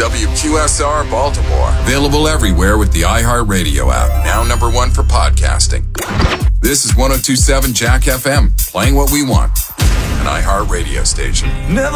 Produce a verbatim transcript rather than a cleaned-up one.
W Q S R Baltimore. Available everywhere with the iHeartRadio app. Now number one for podcasting. This is one oh two point seven Jack F M, playing what we want. An iHeartRadio station. Never